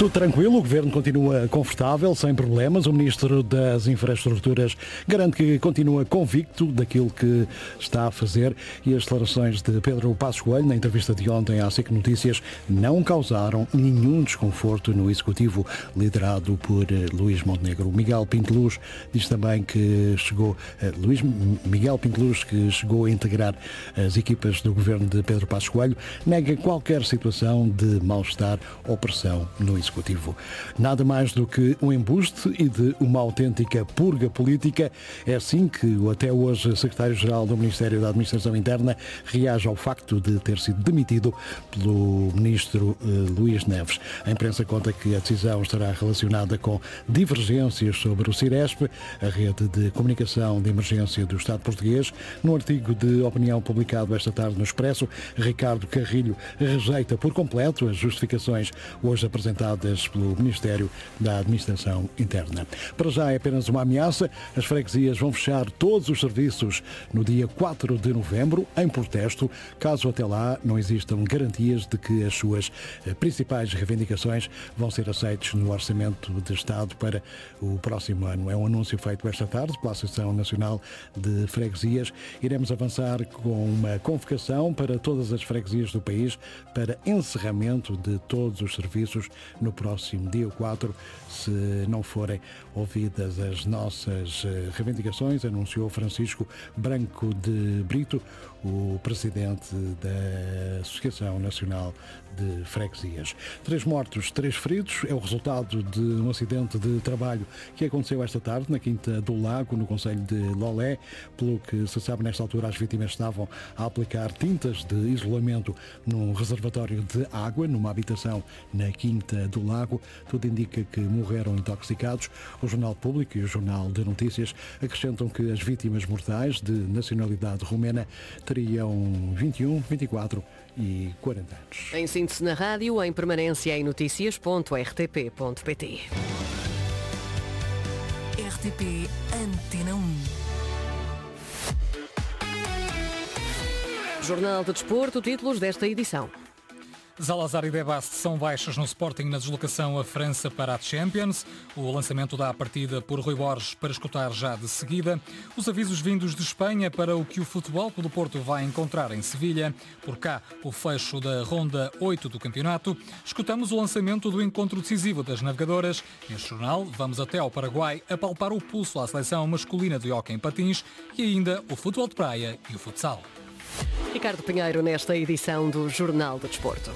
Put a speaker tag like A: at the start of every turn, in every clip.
A: tudo tranquilo, o Governo continua confortável, sem problemas. O Ministro das Infraestruturas garante que continua convicto daquilo que está a fazer e as declarações de Pedro Passos Coelho na entrevista de ontem à SIC Notícias não causaram nenhum desconforto no Executivo liderado por Luís Montenegro. Miguel Pinteluz diz também que Miguel Pinteluz, que chegou a integrar as equipas do Governo de Pedro Passos Coelho, nega qualquer situação de mal-estar ou pressão no Executivo. Nada mais do que um embuste e de uma autêntica purga política. É assim que o até hoje secretário-geral do Ministério da Administração Interna reage ao facto de ter sido demitido pelo ministro Luís Neves. A imprensa conta que a decisão estará relacionada com divergências sobre o Ciresp, a rede de comunicação de emergência do Estado português. No artigo de opinião publicado esta tarde no Expresso, Ricardo Carrilho rejeita por completo as justificações hoje apresentadas pelo Ministério da Administração Interna. Para já é apenas uma ameaça. As freguesias vão fechar todos os serviços no dia 4 de novembro, em protesto, caso até lá não existam garantias de que as suas principais reivindicações vão ser aceitas no Orçamento de Estado para o próximo ano. É um anúncio feito esta tarde pela Associação Nacional de Freguesias. Iremos avançar com uma convocação para todas as freguesias do país para encerramento de todos os serviços no próximo dia 4, se não forem ouvidas as nossas reivindicações, anunciou Francisco Branco de Brito, o presidente da Associação Nacional de Freguesias. 3 mortos, 3 feridos, é o resultado de um acidente de trabalho que aconteceu esta tarde na Quinta do Lago, no concelho de Lolé. Pelo que se sabe, nesta altura as vítimas estavam a aplicar tintas de isolamento num reservatório de água, numa habitação na Quinta do Lago. Tudo indica que morreram intoxicados. O Jornal Público e o Jornal de Notícias acrescentam que as vítimas mortais de nacionalidade romena teriam 21, 24 e 40 anos.
B: Em síntese na rádio, em permanência em noticias.rtp.pt.
C: RTP Antena 1.
B: Jornal de Desporto, títulos desta edição.
D: Zalazar e Debast são baixas no Sporting na deslocação à França para a Champions. O lançamento dá a partida por Rui Borges para escutar já de seguida. Os avisos vindos de Espanha para o que o Futebol Clube do Porto vai encontrar em Sevilha. Por cá, o fecho da Ronda 8 do campeonato. Escutamos o lançamento do encontro decisivo das navegadoras. Neste jornal, vamos até ao Paraguai a palpar o pulso à seleção masculina de hóquei em patins e ainda o futebol de praia e o futsal.
B: Ricardo Pinheiro nesta edição do Jornal do Desporto.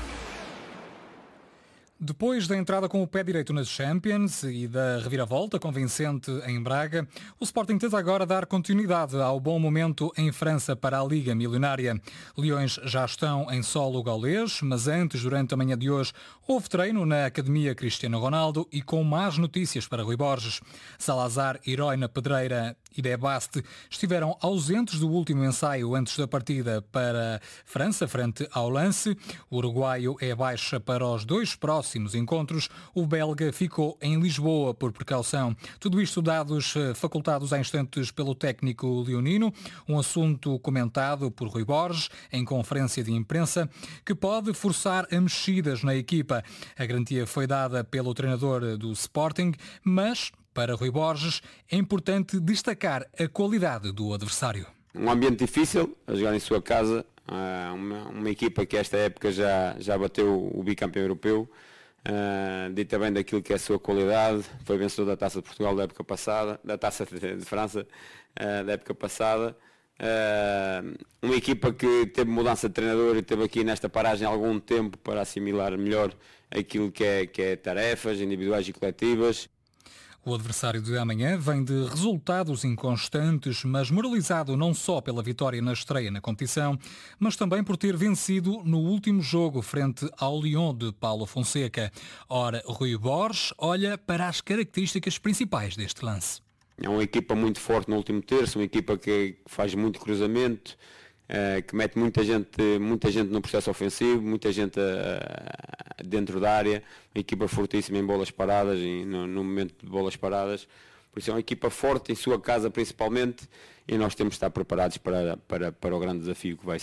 D: Depois da entrada com o pé direito nas Champions e da reviravolta convincente em Braga, o Sporting tenta agora dar continuidade ao bom momento em França para a Liga Milionária. Leões já estão em solo gaulês, mas antes, durante a manhã de hoje, houve treino na Academia Cristiano Ronaldo e com más notícias para Rui Borges. Salazar, Herói na Pedreira e Debast estiveram ausentes do último ensaio antes da partida para França, frente ao Lance. O uruguaio é baixa para os 2 próximos encontros. O belga ficou em Lisboa por precaução. Tudo isto dados facultados há instantes pelo técnico leonino, um assunto comentado por Rui Borges em conferência de imprensa, que pode forçar a mexidas na equipa. A garantia foi dada pelo treinador do Sporting, mas para Rui Borges é importante destacar a qualidade do adversário.
E: Um ambiente difícil, a jogar em sua casa, uma equipa que esta época já bateu o bicampeão europeu, dita bem daquilo que é a sua qualidade, foi vencedor da Taça de Portugal da época passada, da Taça de França da época passada. Uma equipa que teve mudança de treinador e teve aqui nesta paragem algum tempo para assimilar melhor aquilo que é tarefas individuais e coletivas.
D: O adversário de amanhã vem de resultados inconstantes, mas moralizado não só pela vitória na estreia na competição, mas também por ter vencido no último jogo frente ao Lyon de Paulo Fonseca. Ora, Rui Borges olha para as características principais deste lance.
E: É uma equipa muito forte no último terço, uma equipa que faz muito cruzamento, que mete muita gente no processo ofensivo, muita gente dentro da área, uma equipa fortíssima em bolas paradas e no momento de bolas paradas. Por isso é uma equipa forte em sua casa principalmente e nós temos de estar preparados para o grande desafio que vai ser.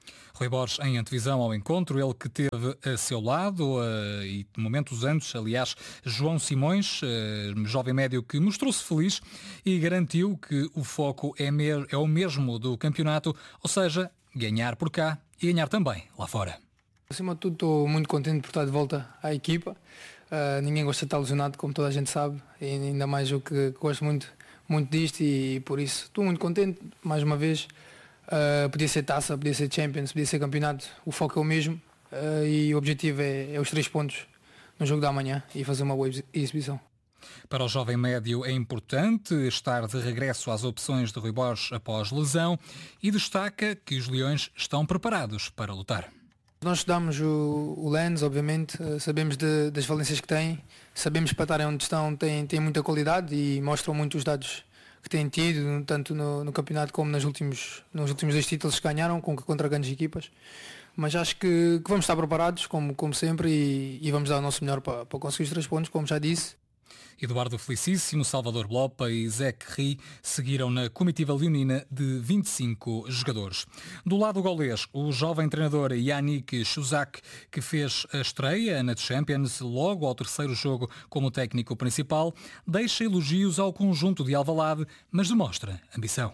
D: Rui Borges em antevisão ao encontro, ele que teve a seu lado, e momentos antes, aliás, João Simões, jovem médio que mostrou-se feliz e garantiu que o foco é o mesmo do campeonato, ou seja, ganhar por cá e ganhar também lá fora.
F: Acima de tudo, estou muito contente por estar de volta à equipa. Ninguém gosta de estar lesionado, como toda a gente sabe, e ainda mais eu que gosto muito disto, e por isso estou muito contente, mais uma vez. Podia ser taça, podia ser Champions, podia ser campeonato, o foco é o mesmo, e o objetivo é os 3 pontos no jogo da manhã e fazer uma boa exibição.
D: Para o jovem médio é importante estar de regresso às opções de Rui Borges após lesão e destaca que os Leões estão preparados para lutar.
F: Nós estudamos o Lens, obviamente, sabemos das valências que tem, sabemos que para estarem onde estão tem muita qualidade e mostram muito os dados que têm tido, tanto no campeonato como nos últimos 2 títulos que ganharam, contra grandes equipas. Mas acho que vamos estar preparados, como sempre, e vamos dar o nosso melhor para conseguir os 3 pontos, como já disse.
D: Eduardo Felicíssimo, Salvador Blopa e Zé Ri seguiram na comitiva leonina de 25 jogadores. Do lado gaulês, o jovem treinador Yannick Chuzak, que fez a estreia na Champions logo ao 3º jogo como técnico principal, deixa elogios ao conjunto de Alvalade, mas demonstra ambição.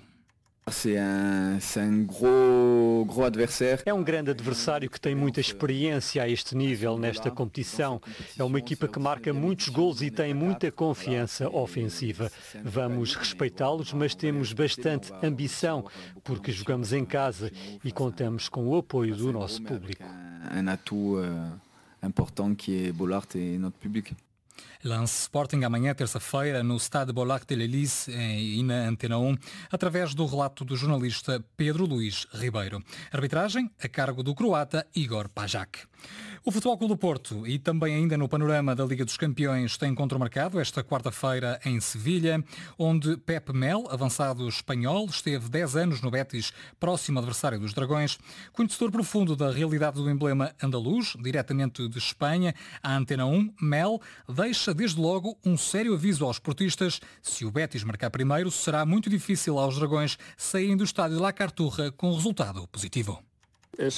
G: É um grande adversário que tem muita experiência a este nível nesta competição. É uma equipa que marca muitos golos e tem muita confiança ofensiva. Vamos respeitá-los, mas temos bastante ambição, porque jogamos em casa e contamos com o apoio do nosso público.
H: Um atout importante que é Bollaert e nosso público.
D: Lance Sporting amanhã, terça-feira, no Stade Bollaert de l'Hélice e na Antena 1, através do relato do jornalista Pedro Luís Ribeiro. Arbitragem a cargo do croata Igor Pajak. O Futebol Clube do Porto e também ainda no panorama da Liga dos Campeões tem encontro marcado esta quarta-feira em Sevilha, onde Pep Mel, avançado espanhol, esteve 10 anos no Betis, próximo adversário dos Dragões. Conhecedor profundo da realidade do emblema andaluz, diretamente de Espanha, à Antena 1, Mel deixa desde logo um sério aviso aos portistas. Se o Betis marcar primeiro, será muito difícil aos Dragões saírem do estádio La Carturra com resultado positivo.
I: É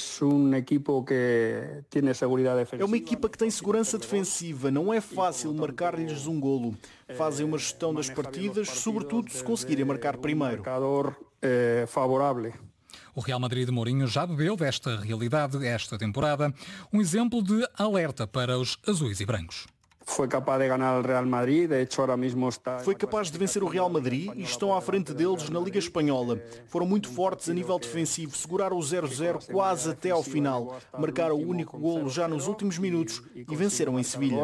I: uma equipa que tem segurança defensiva. Não é fácil marcar-lhes um golo. Fazem uma gestão das partidas, sobretudo se conseguirem marcar primeiro.
D: O Real Madrid de Mourinho já bebeu desta realidade esta temporada. Um exemplo de alerta para os azuis e brancos.
I: Foi capaz de vencer o Real Madrid e estão à frente deles na Liga Espanhola. Foram muito fortes a nível defensivo, seguraram o 0-0 quase até ao final, marcaram o único golo já nos últimos minutos e venceram em Sevilha.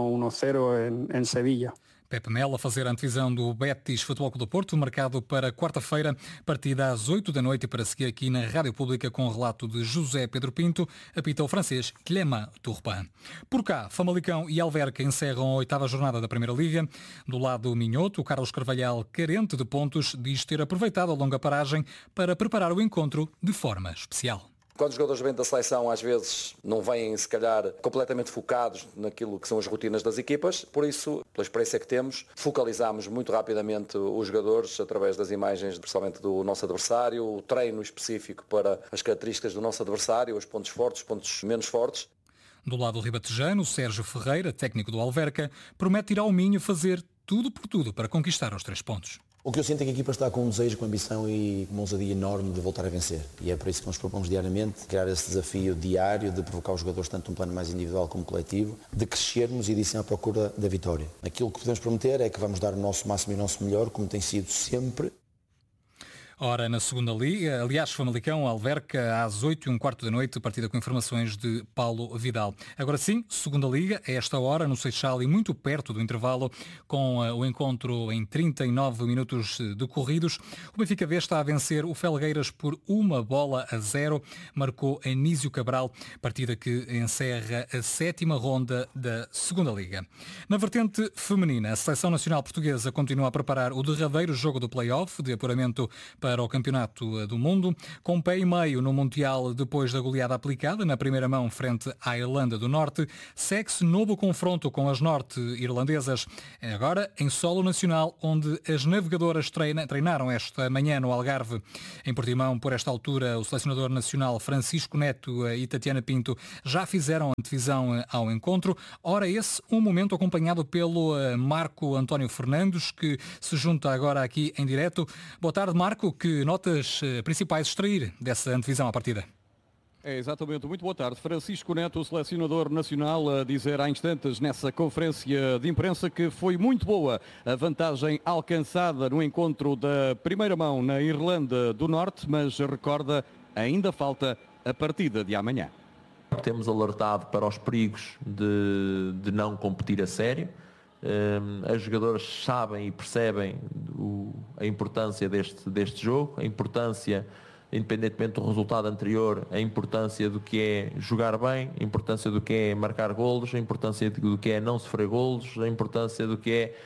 D: Pep Mel a fazer a antevisão do Betis Futebol Clube do Porto, marcado para quarta-feira, partida às 8 da noite, para seguir aqui na Rádio Pública com o relato de José Pedro Pinto, apita o francês Clément Turpin. Por cá, Famalicão e Alverca encerram a 8ª jornada da Primeira Liga. Do lado minhoto, o Carlos Carvalhal, carente de pontos, diz ter aproveitado a longa paragem para preparar o encontro de forma especial.
J: Quando os jogadores vêm da seleção, às vezes não vêm, se calhar, completamente focados naquilo que são as rotinas das equipas. Por isso, pela experiência que temos, focalizámos muito rapidamente os jogadores através das imagens, principalmente do nosso adversário, o treino específico para as características do nosso adversário, os pontos fortes, os pontos menos fortes.
D: Do lado ribatejano, Sérgio Ferreira, técnico do Alverca, promete ir ao Minho fazer tudo por tudo para conquistar os 3 pontos.
K: O que eu sinto é que a equipa está com um desejo, com ambição e com uma ousadia enorme de voltar a vencer. E é por isso que nos propomos diariamente criar esse desafio diário de provocar os jogadores tanto num plano mais individual como coletivo, de crescermos e de ir à procura da vitória. Aquilo que podemos prometer é que vamos dar o nosso máximo e o nosso melhor, como tem sido sempre.
D: Ora, na segunda liga, aliás, Famalicão, Alverca, às 8h15 da noite, partida com informações de Paulo Vidal. Agora sim, segunda liga, a esta hora, no Seixal e muito perto do intervalo, com o encontro em 39 minutos decorridos. O Benfica B está a vencer o Felgueiras por 1-0, marcou Anísio Cabral, partida que encerra a 7ª ronda da segunda liga. Na vertente feminina, a Seleção Nacional Portuguesa continua a preparar o derradeiro jogo do play-off de apuramento para o Campeonato do Mundo. Com pé e meio no Mundial depois da goleada aplicada na primeira mão frente à Irlanda do Norte, segue-se novo confronto com as norte-irlandesas. Agora em solo nacional, onde as navegadoras treinaram esta manhã no Algarve. Em Portimão, por esta altura, o selecionador nacional Francisco Neto e Tatiana Pinto já fizeram antevisão ao encontro. Ora, esse um momento acompanhado pelo Marco António Fernandes, que se junta agora aqui em direto. Boa tarde, Marco. Que notas principais extrair dessa antevisão à partida?
L: É, exatamente. Muito boa tarde. Francisco Neto, o selecionador nacional, a dizer há instantes nessa conferência de imprensa que foi muito boa a vantagem alcançada no encontro da primeira mão na Irlanda do Norte, mas recorda, ainda falta a partida de amanhã.
M: Temos alertado para os perigos de não competir a sério. As jogadoras sabem e percebem a importância deste jogo, a importância, independentemente do resultado anterior, a importância do que é jogar bem, a importância do que é marcar golos, a importância do que é não sofrer golos, a importância do que é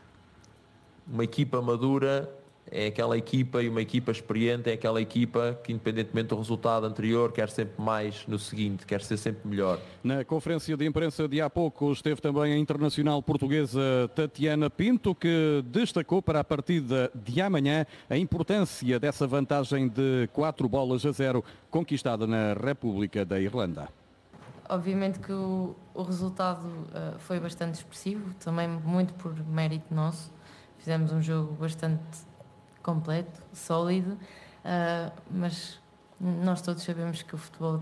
M: uma equipa madura. É aquela equipa, e uma equipa experiente é aquela equipa que, independentemente do resultado anterior, quer sempre mais no seguinte, quer ser sempre melhor.
L: Na conferência de imprensa de há pouco esteve também a internacional portuguesa Tatiana Pinto, que destacou para a partida de amanhã a importância dessa vantagem de 4-0 conquistada na República da Irlanda.
N: Obviamente que o resultado foi bastante expressivo, também muito por mérito nosso. Fizemos um jogo bastante completo, sólido, mas nós todos sabemos que o futebol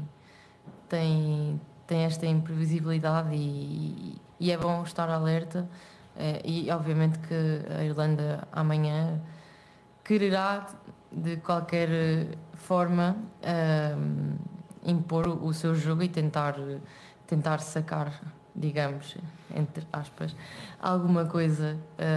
N: tem esta imprevisibilidade e é bom estar alerta, e obviamente que a Irlanda amanhã quererá de qualquer forma impor o seu jogo e tentar sacar, digamos, entre aspas, alguma coisa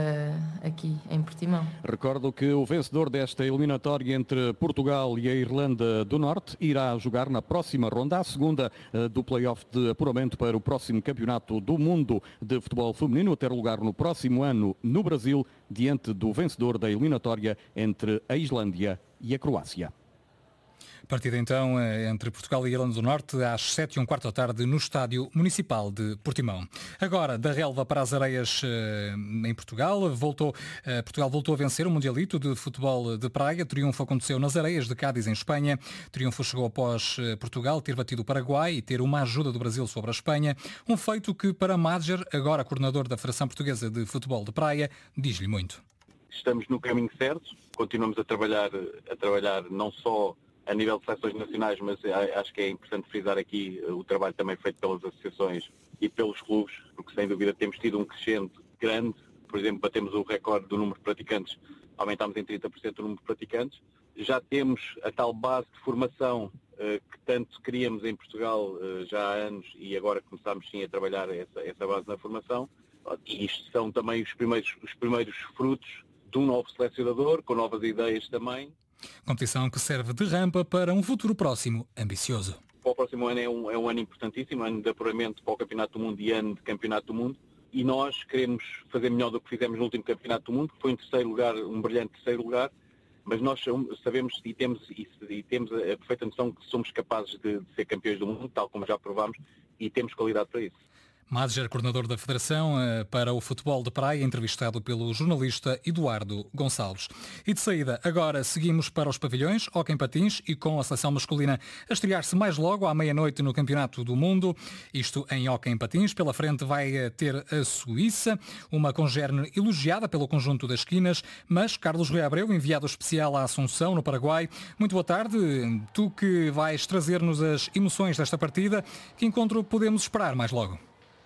N: aqui em Portimão.
L: Recordo que o vencedor desta eliminatória entre Portugal e a Irlanda do Norte irá jogar na próxima ronda, a segunda do play-off de apuramento para o próximo Campeonato do Mundo de Futebol Feminino, a ter lugar no próximo ano no Brasil, diante do vencedor da eliminatória entre a Islândia e a Croácia.
D: Partida então entre Portugal e Irlanda do Norte às 7h15 da tarde no Estádio Municipal de Portimão. Agora, da relva para as areias em Portugal, Portugal voltou a vencer o Mundialito de Futebol de Praia. Triunfo aconteceu nas areias de Cádiz, em Espanha. Triunfo chegou após Portugal ter batido o Paraguai e ter uma ajuda do Brasil sobre a Espanha. Um feito que, para Madger, agora coordenador da Federação Portuguesa de Futebol de Praia, diz-lhe muito.
O: Estamos no caminho certo, continuamos a trabalhar não só a nível de seleções nacionais, mas acho que é importante frisar aqui o trabalho também feito pelas associações e pelos clubes, porque sem dúvida temos tido um crescente grande. Por exemplo, batemos o recorde do número de praticantes, aumentámos em 30% o número de praticantes. Já temos a tal base de formação que tanto queríamos em Portugal já há anos, e agora começámos sim a trabalhar essa base na formação. E isto são também os primeiros frutos de um novo selecionador, com novas ideias também.
D: Competição que serve de rampa para um futuro próximo ambicioso.
O: Para o próximo ano é um ano importantíssimo, ano de apuramento para o Campeonato do Mundo e ano de Campeonato do Mundo. E nós queremos fazer melhor do que fizemos no último Campeonato do Mundo, que foi um brilhante terceiro lugar. Mas nós sabemos e temos a perfeita noção que somos capazes de ser campeões do mundo, tal como já provámos, e temos qualidade para isso.
D: Madger, coordenador da Federação para o Futebol de Praia, entrevistado pelo jornalista Eduardo Gonçalves. E de saída, agora seguimos para os pavilhões, hóquei em patins e com a seleção masculina a estrear-se mais logo à meia-noite no Campeonato do Mundo. Isto em hóquei em patins. Pela frente vai ter a Suíça, uma congerne elogiada pelo conjunto das esquinas, mas Carlos Rui Abreu, enviado especial à Assunção, no Paraguai. Muito boa tarde. Tu que vais trazer-nos as emoções desta partida, que encontro podemos esperar mais logo?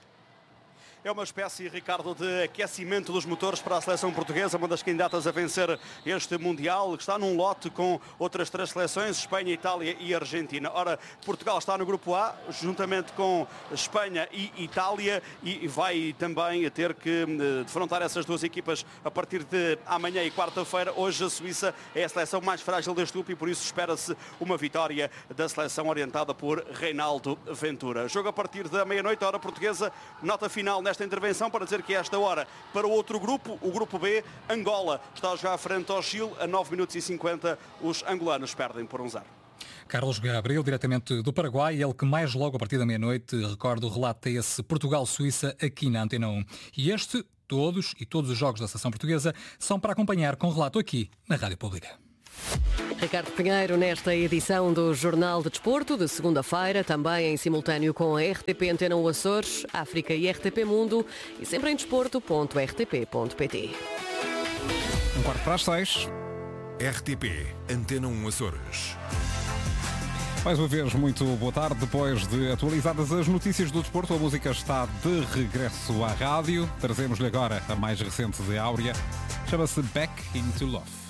P: É uma espécie, Ricardo, de aquecimento dos motores para a seleção portuguesa, uma das candidatas a vencer este Mundial, que está num lote com outras 3 seleções, Espanha, Itália e Argentina. Ora, Portugal está no grupo A, juntamente com Espanha e Itália, e vai também ter que defrontar essas duas equipas a partir de amanhã e quarta-feira. Hoje a Suíça é a seleção mais frágil deste grupo e por isso espera-se uma vitória da seleção orientada por Reinaldo Ventura. Jogo a partir da meia-noite, hora portuguesa, nota final nesta esta intervenção para dizer que a esta hora, para o outro grupo, o grupo B, Angola está já à frente ao Chile. A 9 minutos e 50 os angolanos perdem por 1-0.
D: Carlos Gabriel, diretamente do Paraguai, ele que mais logo a partir da meia-noite, recordo, relata esse Portugal-Suíça aqui na Antena 1. E todos os jogos da seleção portuguesa são para acompanhar com relato aqui na Rádio Pública.
B: Ricardo Pinheiro nesta edição do Jornal de Desporto de segunda-feira, também em simultâneo com a RTP Antena 1 Açores, África e RTP Mundo e sempre em desporto.rtp.pt.
Q: 5:45, RTP Antena 1 Açores.
R: Mais uma vez, muito boa tarde. Depois de atualizadas as notícias do desporto, a música está de regresso à rádio. Trazemos-lhe agora a mais recente de Áurea. Chama-se Back Into Love.